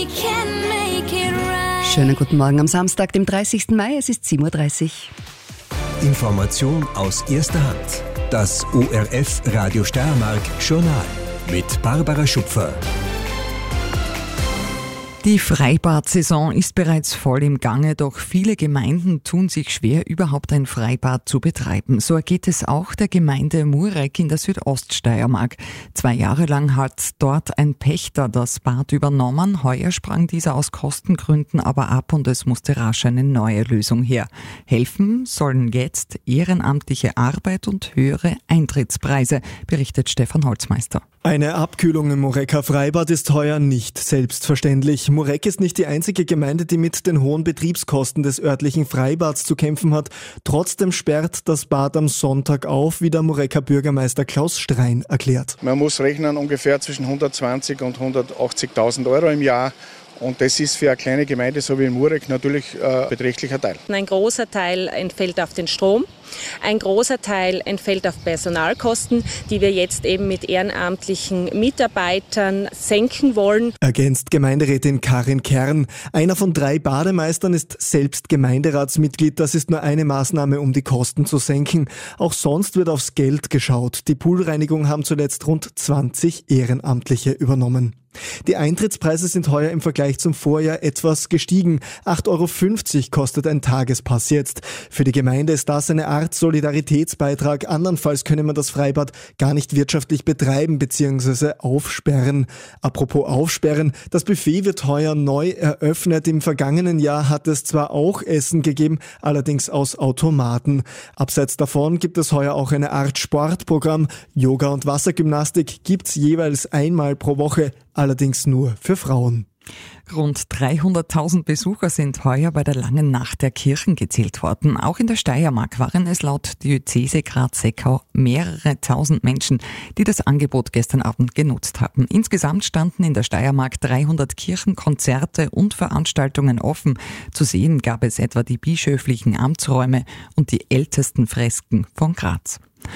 Schönen guten Morgen am Samstag, dem 30. Mai, es ist 7:30 Uhr. Information aus erster Hand. Das ORF Radio Steiermark Journal mit Barbara Schupfer. Die Freibad-Saison ist bereits voll im Gange, doch viele Gemeinden tun sich schwer, überhaupt ein Freibad zu betreiben. So ergeht es auch der Gemeinde Mureck in der Südoststeiermark. 2 Jahre lang hat dort ein Pächter das Bad übernommen. Heuer sprang dieser aus Kostengründen aber ab und es musste rasch eine neue Lösung her. Helfen sollen jetzt ehrenamtliche Arbeit und höhere Eintrittspreise, berichtet Stefan Holzmeister. Eine Abkühlung im Murecker Freibad ist heuer nicht selbstverständlich. Mureck ist nicht die einzige Gemeinde, die mit den hohen Betriebskosten des örtlichen Freibads zu kämpfen hat. Trotzdem sperrt das Bad am Sonntag auf, wie der Murecker Bürgermeister Klaus Strein erklärt. Man muss rechnen ungefähr zwischen 120.000 und 180.000 Euro im Jahr. Und das ist für eine kleine Gemeinde so wie in Mureck natürlich ein beträchtlicher Teil. Ein großer Teil entfällt auf den Strom, ein großer Teil entfällt auf Personalkosten, die wir jetzt eben mit ehrenamtlichen Mitarbeitern senken wollen. Ergänzt Gemeinderätin Karin Kern. Einer von 3 Bademeistern ist selbst Gemeinderatsmitglied. Das ist nur eine Maßnahme, um die Kosten zu senken. Auch sonst wird aufs Geld geschaut. Die Poolreinigung haben zuletzt rund 20 Ehrenamtliche übernommen. Die Eintrittspreise sind heuer im Vergleich zum Vorjahr etwas gestiegen. 8,50 € kostet ein Tagespass jetzt. Für die Gemeinde ist das eine Art Solidaritätsbeitrag. Andernfalls könne man das Freibad gar nicht wirtschaftlich betreiben bzw. aufsperren. Apropos aufsperren, das Buffet wird heuer neu eröffnet. Im vergangenen Jahr hat es zwar auch Essen gegeben, allerdings aus Automaten. Abseits davon gibt es heuer auch eine Art Sportprogramm. Yoga und Wassergymnastik gibt's jeweils einmal pro Woche. Allerdings nur für Frauen. Rund 300.000 Besucher sind heuer bei der Langen Nacht der Kirchen gezählt worden. Auch in der Steiermark waren es laut Diözese Graz-Seckau mehrere tausend Menschen, die das Angebot gestern Abend genutzt haben. Insgesamt standen in der Steiermark 300 Kirchenkonzerte und Veranstaltungen offen. Zu sehen gab es etwa die bischöflichen Amtsräume und die ältesten Fresken von Graz.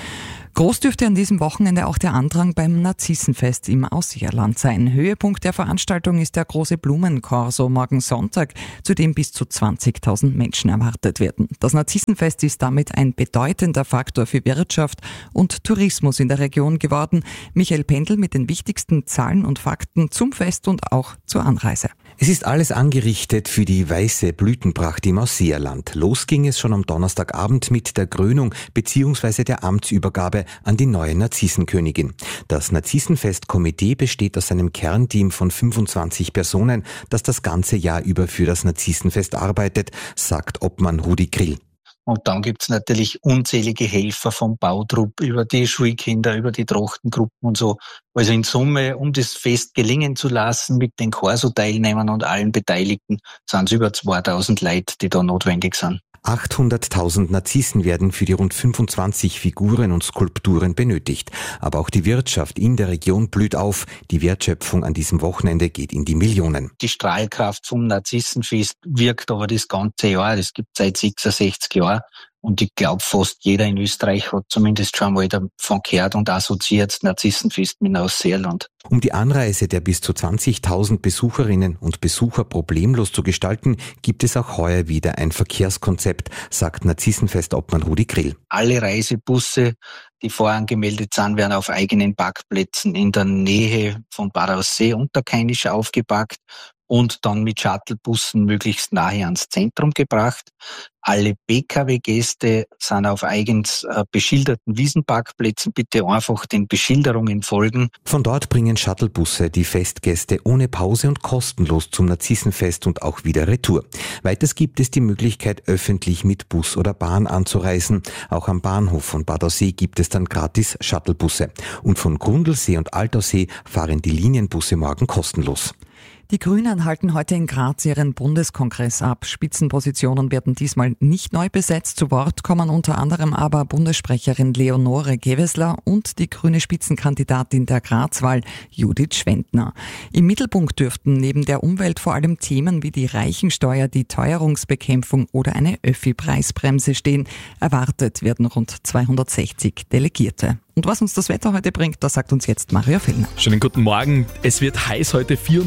Groß dürfte an diesem Wochenende auch der Andrang beim Narzissenfest im Ausseerland sein. Höhepunkt der Veranstaltung ist der große Blumenkorso morgen Sonntag, zu dem bis zu 20.000 Menschen erwartet werden. Das Narzissenfest ist damit ein bedeutender Faktor für Wirtschaft und Tourismus in der Region geworden. Michael Pendl mit den wichtigsten Zahlen und Fakten zum Fest und auch zur Anreise. Es ist alles angerichtet für die weiße Blütenpracht im Ausseerland. Los ging es schon am Donnerstagabend mit der Krönung bzw. der Amtsübergabe an die neue Narzissenkönigin. Das Narzissenfest-Komitee besteht aus einem Kernteam von 25 Personen, das das ganze Jahr über für das Narzissenfest arbeitet, sagt Obmann Rudi Grill. Und dann gibt's natürlich unzählige Helfer vom Bautrupp über die Schulkinder, über die Trachtengruppen und so. Also in Summe, um das Fest gelingen zu lassen, mit den Corso-Teilnehmern und allen Beteiligten, sind es über 2000 Leute, die da notwendig sind. 800.000 Narzissen werden für die rund 25 Figuren und Skulpturen benötigt. Aber auch die Wirtschaft in der Region blüht auf. Die Wertschöpfung an diesem Wochenende geht in die Millionen. Die Strahlkraft vom Narzissenfest wirkt aber das ganze Jahr. Das gibt seit 66 Jahren. Und ich glaube, fast jeder in Österreich hat zumindest schon mal davon gehört und assoziiert das Narzissenfest mit Ausseerland. Um die Anreise der bis zu 20.000 Besucherinnen und Besucher problemlos zu gestalten, gibt es auch heuer wieder ein Verkehrskonzept, sagt Narzissenfest-Obmann Rudi Grill. Alle Reisebusse, die vorangemeldet sind, werden auf eigenen Parkplätzen in der Nähe von Bad Aussee und der Kainisch aufgepackt und dann mit Shuttlebussen möglichst nahe ans Zentrum gebracht. Alle PKW-Gäste sind auf eigens beschilderten Wiesenparkplätzen. Bitte einfach den Beschilderungen folgen. Von dort bringen Shuttlebusse die Festgäste ohne Pause und kostenlos zum Narzissenfest und auch wieder retour. Weiters gibt es die Möglichkeit, öffentlich mit Bus oder Bahn anzureisen. Auch am Bahnhof von Bad Aussee gibt es dann gratis Shuttlebusse. Und von Grundlsee und Altaussee fahren die Linienbusse morgen kostenlos. Die Grünen halten heute in Graz ihren Bundeskongress ab. Spitzenpositionen werden diesmal nicht neu besetzt. Zu Wort kommen unter anderem aber Bundessprecherin Leonore Gewessler und die grüne Spitzenkandidatin der Grazwahl Judith Schwendner. Im Mittelpunkt dürften neben der Umwelt vor allem Themen wie die Reichensteuer, die Teuerungsbekämpfung oder eine Öffi-Preisbremse stehen. Erwartet werden rund 260 Delegierte. Und was uns das Wetter heute bringt, das sagt uns jetzt Mario Fellner. Schönen guten Morgen. Es wird heiß heute, 24 bis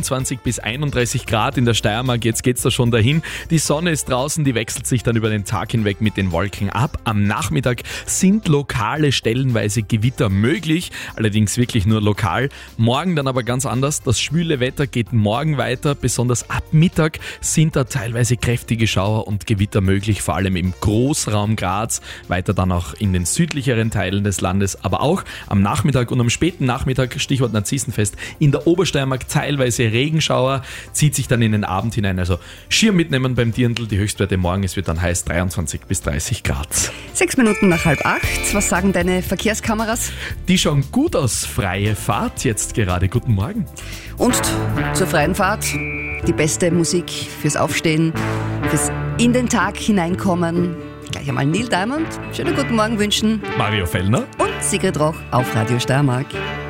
bis 31 Grad in der Steiermark. Jetzt geht's da schon dahin. Die Sonne ist draußen, die wechselt sich dann über den Tag hinweg mit den Wolken ab. Am Nachmittag sind lokale stellenweise Gewitter möglich, allerdings wirklich nur lokal. Morgen dann aber ganz anders. Das schwüle Wetter geht morgen weiter. Besonders ab Mittag sind da teilweise kräftige Schauer und Gewitter möglich, vor allem im Großraum Graz, weiter dann auch in den südlicheren Teilen des Landes, aber auch am Nachmittag und am späten Nachmittag, Stichwort Narzissenfest, in der Obersteiermark teilweise Regenschauer, zieht sich dann in den Abend hinein. Also Schirm mitnehmen beim Dirndl, die Höchstwerte morgen, es wird dann heiß 23 bis 30 Grad. 6 Minuten nach 7:30. Was sagen deine Verkehrskameras? Die schauen gut aus. Freie Fahrt jetzt gerade. Guten Morgen. Und zur freien Fahrt die beste Musik fürs Aufstehen, fürs in den Tag hineinkommen. Gleich einmal Neil Diamond. Schönen guten Morgen wünschen Mario Fellner und Sigrid Roch auf Radio Steiermark.